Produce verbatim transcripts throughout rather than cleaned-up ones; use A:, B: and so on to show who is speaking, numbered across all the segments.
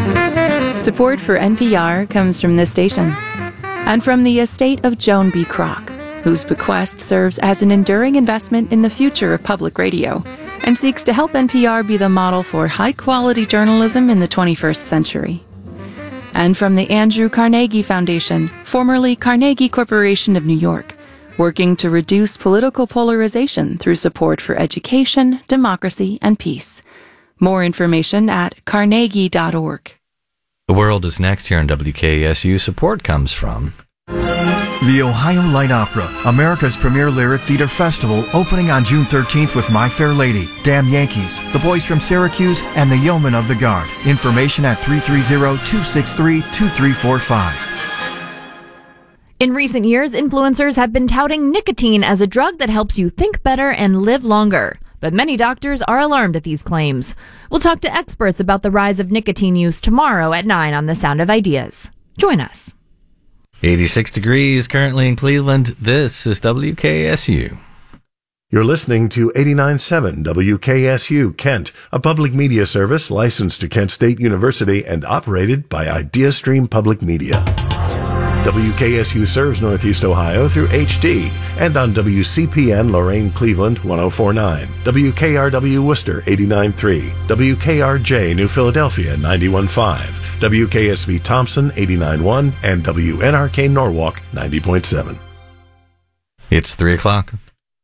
A: Support for N P R comes from this station and from the estate of Joan B. Kroc, whose bequest serves as an enduring investment in the future of public radio and seeks to help N P R be the model for high-quality journalism in the twenty-first century. And from the Andrew Carnegie Foundation, formerly Carnegie Corporation of New York, working to reduce political polarization through support for education, democracy, and peace. More information at carnegie dot org.
B: The World is next here on W K S U. Support comes from
C: the Ohio Light Opera, America's premier lyric theater festival, opening on June thirteenth with My Fair Lady, Damn Yankees, The Boys from Syracuse, and the Yeomen of the Guard. Information at three three zero, two six three, two three four five.
D: In recent years, influencers have been touting nicotine as a drug that helps you think better and live longer. But many doctors are alarmed at these claims. We'll talk to experts about the rise of nicotine use tomorrow at nine on The Sound of Ideas. Join us.
B: eighty-six degrees currently in Cleveland. This is W K S U.
E: You're listening to eighty-nine point seven W K S U Kent, a public media service licensed to Kent State University and operated by IdeaStream Public Media. W K S U serves Northeast Ohio through H D and on W C P N Lorain Cleveland one oh four point nine, W K R W Worcester eighty-nine point three, W K R J New Philadelphia ninety-one point five, W K S V Thompson eighty-nine point one, and W N R K Norwalk ninety point seven.
B: It's three o'clock.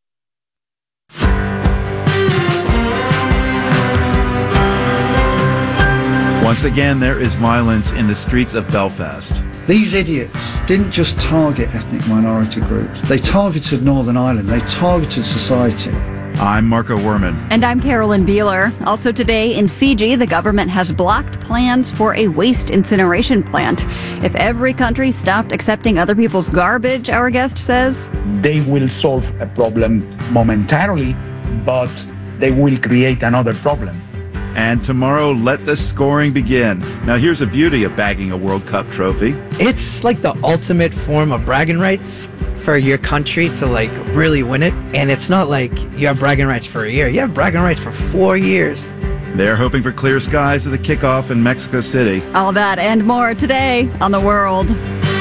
F: Once again, there is violence in the streets of Belfast.
G: These idiots didn't just target ethnic minority groups. They targeted Northern Ireland. They targeted society.
F: I'm Marco Werman.
H: And I'm Carolyn Beeler. Also today in Fiji, the government has blocked plans for a waste incineration plant. If every country stopped accepting other people's garbage, our guest says,
I: they will solve a problem momentarily, but they will create another problem.
F: And tomorrow, let the scoring begin. Now, here's the beauty of bagging a World Cup trophy.
J: It's like the ultimate form of bragging rights for your country to, like, really win it. And it's not like you have bragging rights for a year. You have bragging rights for four years.
F: They're hoping for clear skies at the kickoff in Mexico City.
H: All that and more today on The World.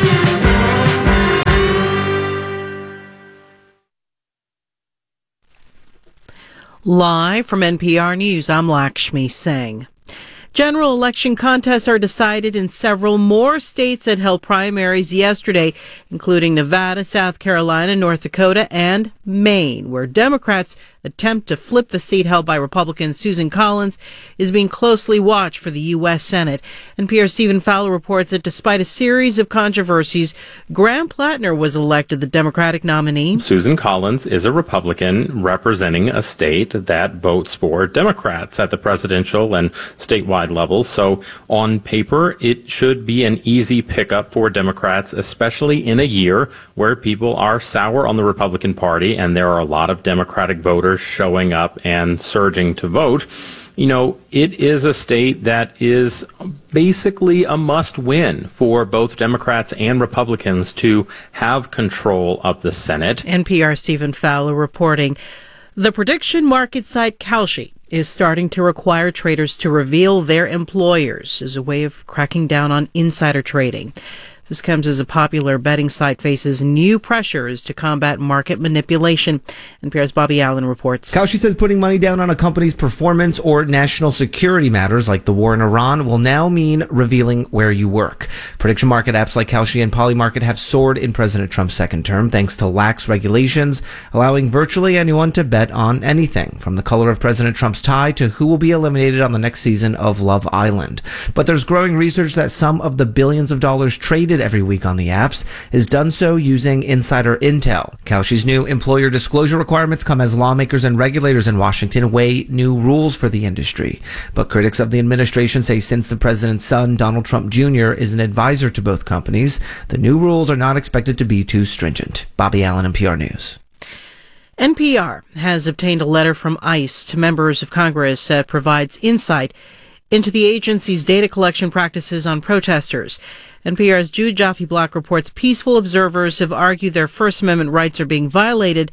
K: Live from N P R News, I'm Lakshmi Singh. General election contests are decided in several more states that held primaries yesterday, including Nevada, South Carolina, North Dakota, and Maine, where Democrats' attempt to flip the seat held by Republican Susan Collins is being closely watched for the U S Senate. N P R's Stephen Fowler reports that despite a series of controversies, Graham Plattner was elected the Democratic nominee.
L: Susan Collins is a Republican representing a state that votes for Democrats at the presidential and statewide levels. So on paper, it should be an easy pickup for Democrats, especially in a year where people are sour on the Republican Party and there are a lot of Democratic voters showing up and surging to vote. You know, it is a state that is basically a must-win for both Democrats and Republicans to have control of the Senate.
K: N P R Stephen Fowler reporting. The prediction market site Kalshi is starting to require traders to reveal their employers as a way of cracking down on insider trading. This comes as a popular betting site faces new pressures to combat market manipulation. N P R's Bobby Allen reports.
M: Kalshi says putting money down on a company's performance or national security matters like the war in Iran will now mean revealing where you work. Prediction market apps like Kalshi and Polymarket have soared in President Trump's second term thanks to lax regulations, allowing virtually anyone to bet on anything, from the color of President Trump's tie to who will be eliminated on the next season of Love Island. But there's growing research that some of the billions of dollars traded every week on the apps is done so using insider intel. Kalshi's new employer disclosure requirements come as lawmakers and regulators in Washington weigh new rules for the industry. But critics of the administration say since the president's son, Donald Trump Junior, is an advisor to both companies, the new rules are not expected to be too stringent. Bobby Allen, N P R News.
K: N P R has obtained a letter from ICE to members of Congress that provides insight into the agency's data collection practices on protesters. N P R's Jude Jaffe Block reports peaceful observers have argued their First Amendment rights are being violated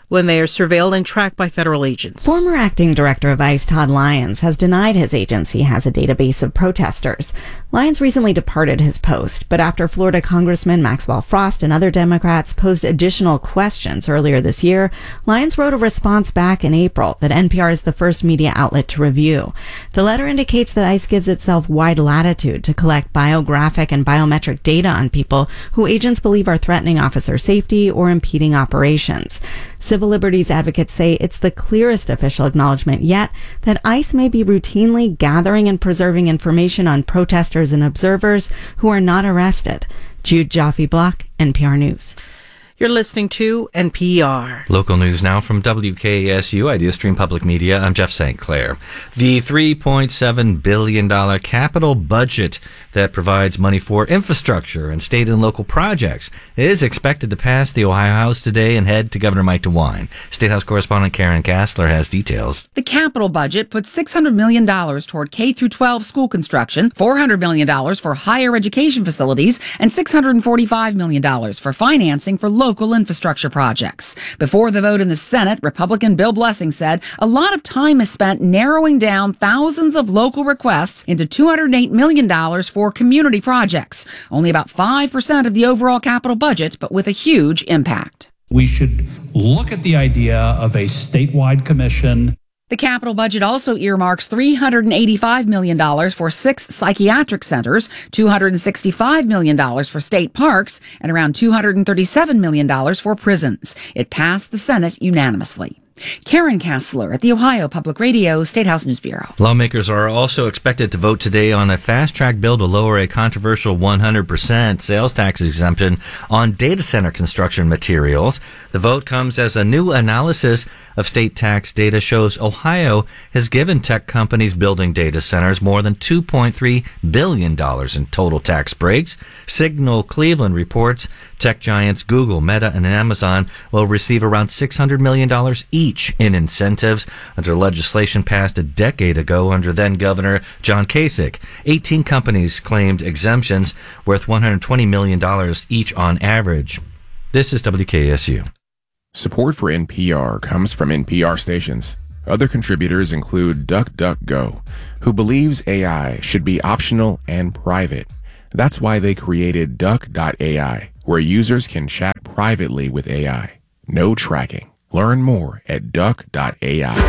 K: when they are surveilled and tracked by federal agents.
N: Former acting director of ICE Todd Lyons has denied his agency has a database of protesters. Lyons recently departed his post, but after Florida Congressman Maxwell Frost and other Democrats posed additional questions earlier this year, Lyons wrote a response back in April that N P R is the first media outlet to review. The letter indicates that ICE gives itself wide latitude to collect biographic and biometric data on people who agents believe are threatening officer safety or impeding operations. Civil liberties advocates say it's the clearest official acknowledgement yet that ICE may be routinely gathering and preserving information on protesters and observers who are not arrested. Jude Jaffe-Block, N P R News.
K: You're listening to N P R.
B: Local news now from W K S U, Idea Stream Public Media. I'm Jeff Saint Clair. The three point seven billion dollars capital budget that provides money for infrastructure and state and local projects is expected to pass the Ohio House today and head to Governor Mike DeWine. State House correspondent Karen Kassler has details.
O: The capital budget puts six hundred million dollars toward K through twelve school construction, four hundred million dollars for higher education facilities, and six hundred forty-five million dollars for financing for local local infrastructure projects. Before the vote in the Senate, Republican Bill Blessing said a lot of time is spent narrowing down thousands of local requests into two hundred eight million dollars for community projects. Only about five percent of the overall capital budget, but with a huge impact.
P: We should look at the idea of a statewide commission.
O: The capital budget also earmarks three hundred eighty-five million dollars for six psychiatric centers, two hundred sixty-five million dollars for state parks, and around two hundred thirty-seven million dollars for prisons. It passed the Senate unanimously. Karen Kassler at the Ohio Public Radio State House News Bureau.
B: Lawmakers are also expected to vote today on a fast-track bill to lower a controversial one hundred percent sales tax exemption on data center construction materials. The vote comes as a new analysis of state tax data shows Ohio has given tech companies building data centers more than two point three billion dollars in total tax breaks. Signal Cleveland reports tech giants Google, Meta, and Amazon will receive around six hundred million dollars each in incentives under legislation passed a decade ago under then-Governor John Kasich. eighteen companies claimed exemptions worth one hundred twenty million dollars each on average. This is W K S U.
Q: Support for N P R comes from N P R stations. Other contributors include DuckDuckGo, who believes A I should be optional and private. That's why they created Duck dot A I, where users can chat privately with A I. No tracking. Learn more at Duck dot A I.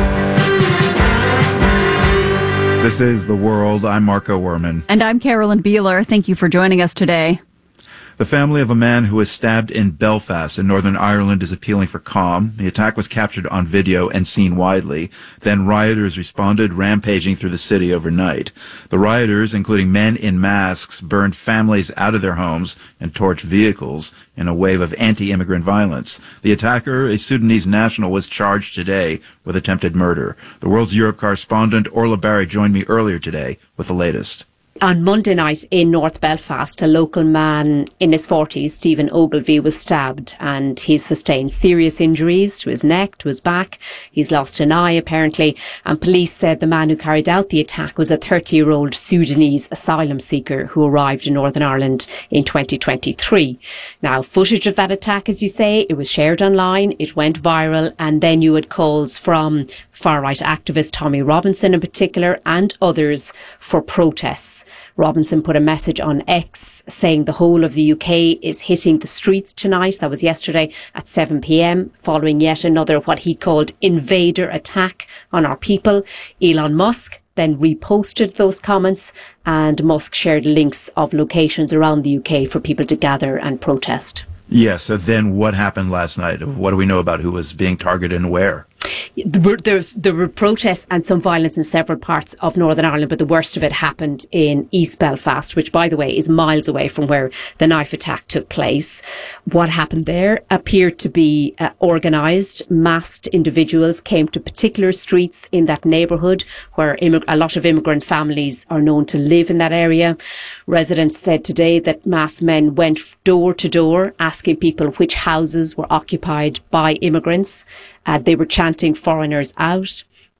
F: This is The World. I'm Marco Werman.
H: And I'm Carolyn Beeler. Thank you for joining us today.
F: The family of a man who was stabbed in Belfast in Northern Ireland is appealing for calm. The attack was captured on video and seen widely. Then rioters responded, rampaging through the city overnight. The rioters, including men in masks, burned families out of their homes and torched vehicles in a wave of anti-immigrant violence. The attacker, a Sudanese national, was charged today with attempted murder. The World's Europe correspondent Orla Barry joined me earlier today with the latest.
R: On Monday night in North Belfast, a local man in his forties, Stephen Ogilvie, was stabbed and he's sustained serious injuries to his neck, to his back. He's lost an eye, apparently, and police said the man who carried out the attack was a thirty-year-old Sudanese asylum seeker who arrived in Northern Ireland in twenty twenty-three. Now, footage of that attack, as you say, it was shared online, it went viral, and then you had calls from far-right activist Tommy Robinson in particular and others for protests. Robinson put a message on X saying the whole of the U K is hitting the streets tonight. That was yesterday at seven p.m. following yet another what he called invader attack on our people. Elon Musk then reposted those comments, and Musk shared links of locations around the U K for people to gather and protest.
F: Yes, so then what happened last night? What do we know about who was being targeted and where?
R: There were, there were protests and some violence in several parts of Northern Ireland, but the worst of it happened in East Belfast, which, by the way, is miles away from where the knife attack took place. What happened there appeared to be uh, organised. Masked individuals came to particular streets in that neighbourhood where immig- a lot of immigrant families are known to live in that area. Residents said today that masked men went door to door asking people which houses were occupied by immigrants. Uh, they were chanting foreigners out.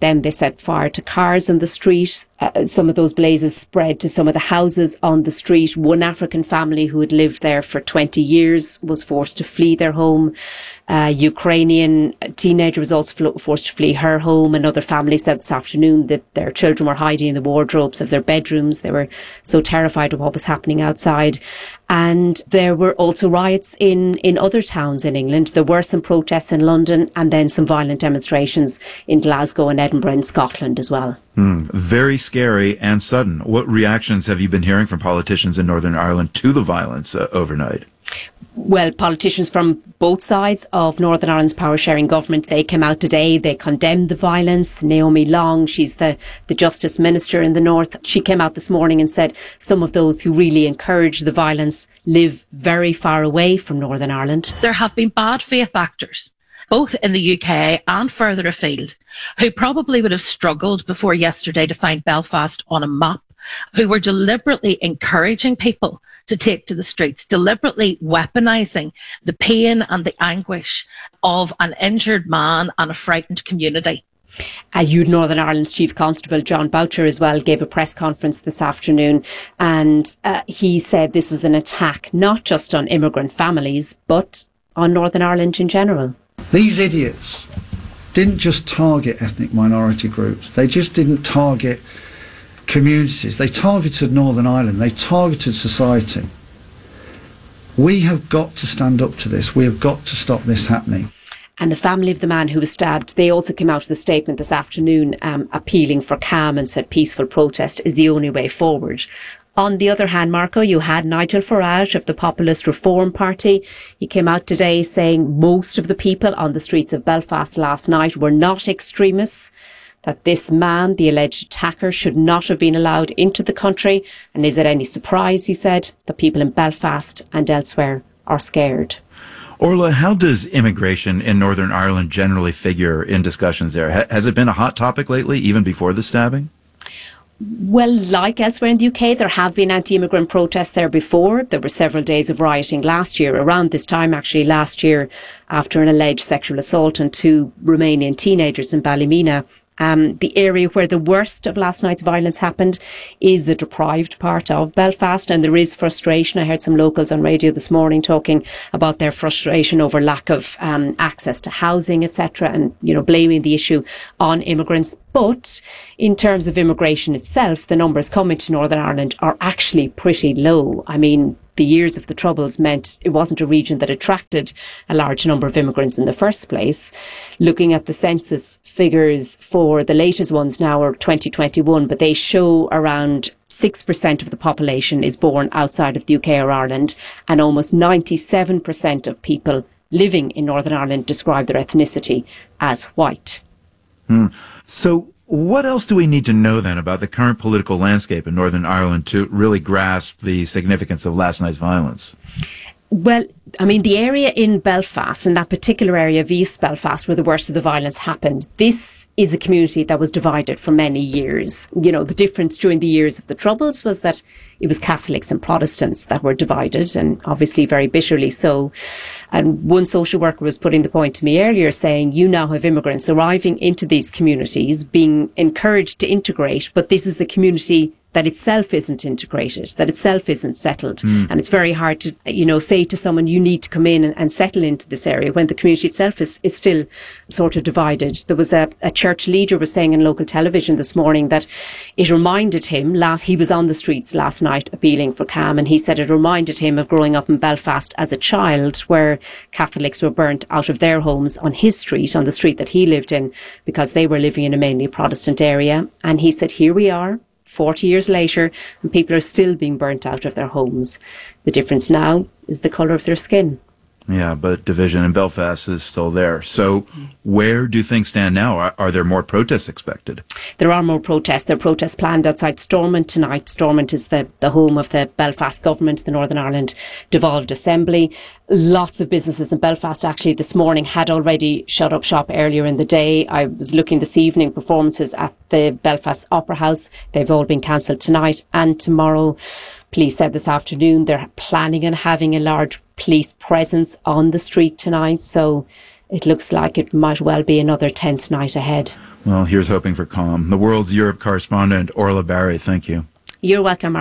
R: Then they set fire to cars on the street. Uh, some of those blazes spread to some of the houses on the street. One African family who had lived there for twenty years was forced to flee their home. A Ukrainian teenager was also flo- forced to flee her home. Another family said this afternoon that their children were hiding in the wardrobes of their bedrooms. They were so terrified of what was happening outside. And there were also riots in, in other towns in England. There were some protests in London and then some violent demonstrations in Glasgow and Edinburgh and Scotland as well.
F: Mm, very scary and sudden. What reactions have you been hearing from politicians in Northern Ireland to the violence uh, overnight?
R: Well, politicians from both sides of Northern Ireland's power-sharing government, they came out today. They condemned the violence. Naomi Long, she's the, the Justice Minister in the North, she came out this morning and said some of those who really encourage the violence live very far away from Northern Ireland.
S: There have been bad faith actors, both in the U K and further afield, who probably would have struggled before yesterday to find Belfast on a map, who were deliberately encouraging people to take to the streets, deliberately weaponising the pain and the anguish of an injured man and a frightened community.
R: Uh, you, Northern Ireland's Chief Constable John Boucher as well gave a press conference this afternoon, and uh, he said this was an attack not just on immigrant families but on Northern Ireland in general.
G: These idiots didn't just target ethnic minority groups, they just didn't target communities, they targeted Northern Ireland, they targeted society. We have got to stand up to this, we have got to stop this happening.
R: And the family of the man who was stabbed, they also came out with a statement this afternoon um, appealing for calm and said peaceful protest is the only way forward. On the other hand, Marco, you had Nigel Farage of the Populist Reform Party. He came out today saying most of the people on the streets of Belfast last night were not extremists, that this man, the alleged attacker, should not have been allowed into the country. And is it any surprise, he said, that people in Belfast and elsewhere are scared?
F: Orla, how does immigration in Northern Ireland generally figure in discussions there? Ha- has it been a hot topic lately, even before the stabbing?
R: Well, like elsewhere in the U K, there have been anti-immigrant protests there before. There were several days of rioting last year, around this time actually last year, after an alleged sexual assault on two Romanian teenagers in Ballymena. Um, the area where the worst of last night's violence happened is the deprived part of Belfast, and there is frustration. I heard some locals on radio this morning talking about their frustration over lack of um, access to housing, et cetera, and you know blaming the issue on immigrants. But in terms of immigration itself, the numbers coming to Northern Ireland are actually pretty low. I mean, the years of the Troubles meant it wasn't a region that attracted a large number of immigrants in the first place. Looking at the census figures for the latest ones now are twenty twenty-one, but they show around six percent of the population is born outside of the U K or Ireland, and almost ninety-seven percent of people living in Northern Ireland describe their ethnicity as white.
F: Hmm. So what else do we need to know then about the current political landscape in Northern Ireland to really grasp the significance of last night's violence?
R: Well, I mean, the area in Belfast, in that particular area of East Belfast where the worst of the violence happened, this is a community that was divided for many years. You know, the difference during the years of the Troubles was that it was Catholics and Protestants that were divided, and obviously very bitterly so. And one social worker was putting the point to me earlier saying, you now have immigrants arriving into these communities, being encouraged to integrate, but this is a community that itself isn't integrated, that itself isn't settled. Mm. And it's very hard to, you know, say to someone, you need to come in and, and settle into this area when the community itself is, is still sort of divided. There was a, a church leader was saying on local television this morning that it reminded him, last, he was on the streets last night appealing for calm, and he said it reminded him of growing up in Belfast as a child where Catholics were burnt out of their homes on his street, on the street that he lived in, because they were living in a mainly Protestant area. And he said, here we are, forty years later, and people are still being burnt out of their homes. The difference now is the colour of their skin.
F: Yeah, but division in Belfast is still there. So where do things stand now? Are, are there more protests expected?
R: There are more protests. There are protests planned outside Stormont tonight. Stormont is the, the home of the Belfast government, the Northern Ireland Devolved Assembly. Lots of businesses in Belfast actually this morning had already shut up shop earlier in the day. I was looking this evening, performances at the Belfast Opera House. They've all been cancelled tonight and tomorrow. Police said this afternoon they're planning on having a large police presence on the street tonight. So it looks like it might well be another tense night ahead.
F: Well, here's hoping for calm. The world's Europe correspondent, Orla Barry, thank you.
R: You're welcome, Mark.